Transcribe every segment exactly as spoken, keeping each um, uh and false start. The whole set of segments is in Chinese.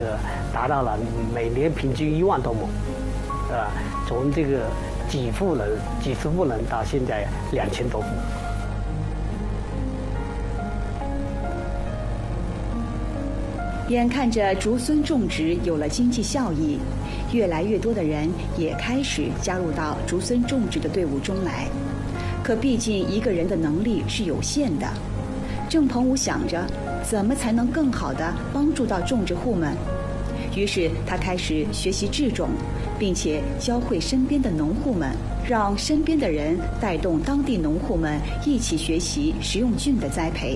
达到了每年平均一万多亩，呃，从这个几户人、几十户人到现在两千多户。 眼看着竹荪种植有了经济效益，越来越多的人也开始加入到竹荪种植的队伍中来。可毕竟一个人的能力是有限的，郑鹏武想着怎么才能更好地帮助到种植户们。于是他开始学习制种，并且教会身边的农户们，让身边的人带动当地农户们一起学习食用菌的栽培。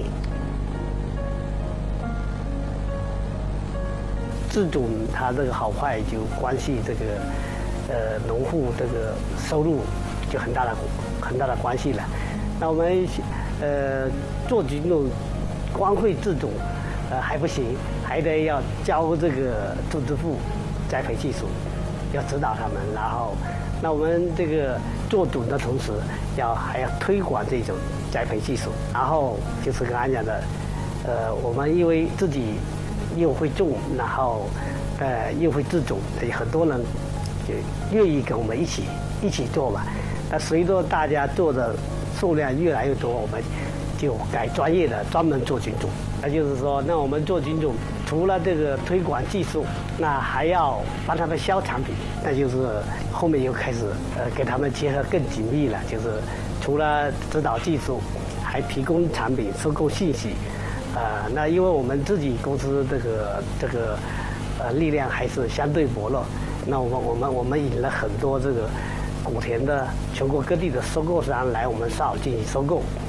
制种它这个好坏就关系这个呃农户这个收入就很大的很大的关系了。那我们呃做菌种光会制种呃还不行，还得要教这个种植户栽培技术，要指导他们。然后，那我们这个做种的同时，要还要推广这种栽培技术。然后就是刚才讲的，呃，我们因为自己又会种，然后呃又会制种，很多人就愿意跟我们一起一起做嘛。那随着大家做的数量越来越多，我们就改专业的，专门做菌种。那就是说，那我们做菌种，除了这个推广技术，那还要帮他们销产品。那就是后面又开始呃给他们结合更紧密了，就是除了指导技术，还提供产品、收购信息。呃，那因为我们自己公司这个这个呃力量还是相对薄弱，那我们我们我们引了很多这个古田的全国各地的收购商来我们少进行收购。